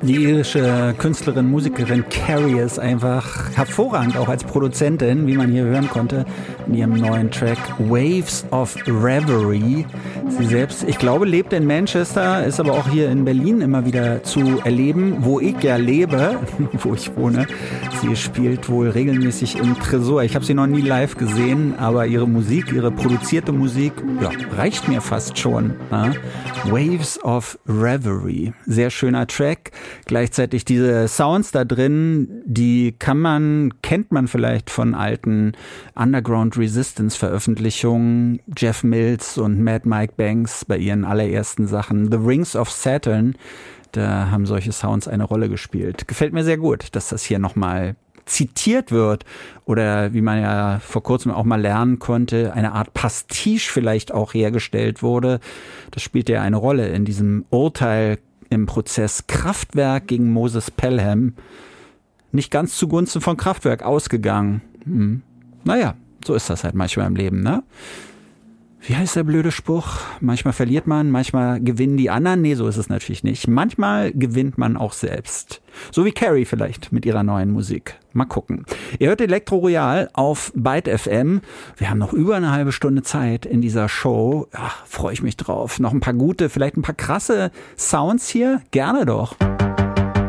Die irische Künstlerin, Musikerin Carrie ist einfach hervorragend, auch als Produzentin, wie man hier hören konnte, in ihrem neuen Track Waves of Reverie. Sie selbst, ich glaube, lebt in Manchester, ist aber auch hier in Berlin immer wieder zu erleben, wo ich ja lebe, wo ich wohne. Sie spielt wohl regelmäßig im Tresor. Ich habe sie noch nie live gesehen, aber ihre Musik, ihre produzierte Musik, ja, reicht mir fast schon. Ja? Waves of Reverie, sehr schöner Track. Gleichzeitig diese Sounds da drin, die kennt man vielleicht von alten Underground Resistance Veröffentlichungen, Jeff Mills und Mad Mike Banks bei ihren allerersten Sachen. The Rings of Saturn, da haben solche Sounds eine Rolle gespielt. Gefällt mir sehr gut, dass das hier nochmal zitiert wird oder wie man ja vor kurzem auch mal lernen konnte, eine Art Pastiche vielleicht auch hergestellt wurde. Das spielt ja eine Rolle in diesem Urteil im Prozess Kraftwerk gegen Moses Pelham. Nicht ganz zugunsten von Kraftwerk ausgegangen. Naja, so ist das halt manchmal im Leben, ne? Wie heißt der blöde Spruch? Manchmal verliert man, manchmal gewinnen die anderen. Nee, so ist es natürlich nicht. Manchmal gewinnt man auch selbst. So wie Carrie vielleicht mit ihrer neuen Musik. Mal gucken. Ihr hört Elektro Royal auf Byte FM. Wir haben noch über eine halbe Stunde Zeit in dieser Show. Ach, freue ich mich drauf. Noch ein paar gute, vielleicht ein paar krasse Sounds hier. Gerne doch.